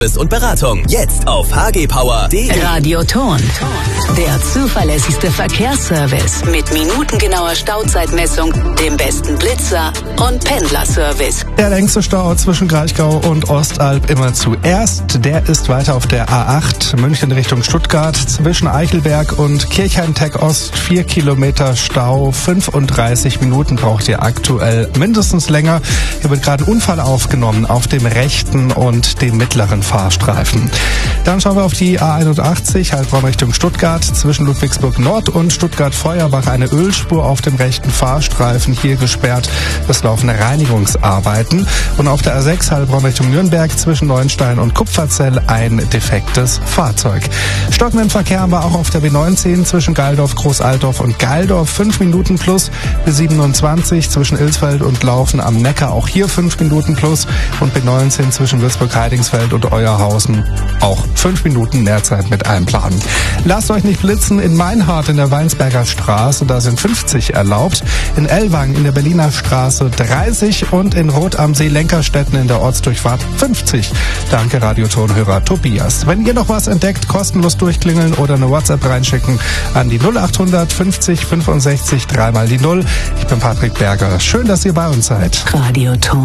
und Beratung. Jetzt auf hgpower.de. Radioton. Der zuverlässigste Verkehrsservice mit minutengenauer Stauzeitmessung, dem besten Blitzer und Pendlerservice. Der längste Stau zwischen Kraichgau und Ostalb immer zuerst. Der ist weiter auf der A8 München Richtung Stuttgart zwischen Eichelberg und Kirchheim-Tech Ost. 4 Kilometer Stau, 35 Minuten braucht ihr aktuell mindestens länger. Hier wird gerade ein Unfall aufgenommen auf dem rechten und dem mittleren Fahrstreifen. Dann schauen wir auf die A81 Heilbronn Richtung Stuttgart zwischen Ludwigsburg Nord und Stuttgart-Feuerbach. Eine Ölspur auf dem rechten Fahrstreifen hier gesperrt. Es laufen Reinigungsarbeiten. Und auf der A6 Heilbronn Richtung Nürnberg zwischen Neuenstein und Kupferzell ein defektes Fahrzeug. Stockenden Verkehr haben wir auch auf der B19 zwischen Galdorf, Großaltorf und Galdorf. 5 Minuten plus. B27 zwischen Ilsfeld und Laufen am Neckar. Auch hier 5 Minuten plus. Und B19 zwischen Würzburg-Heidingsfeld und Euerhausen. Auch 5 Minuten Mehrzeit mit einplanen. Lasst euch nicht blitzen in Meinhardt in der Weinsberger Straße. Da sind 50 erlaubt. In Ellwang in der Berliner Straße 30 und in Rot am See Lenkerstetten in der Ortsdurchfahrt 50. Danke Radiotonhörer Tobias. Wenn ihr noch was entdeckt, kostenlos durchklingeln oder eine WhatsApp reinschicken an die 0800 50 65 3 mal die 0. Ich bin Patrick Berger. Schön, dass ihr bei uns seid. Radioton.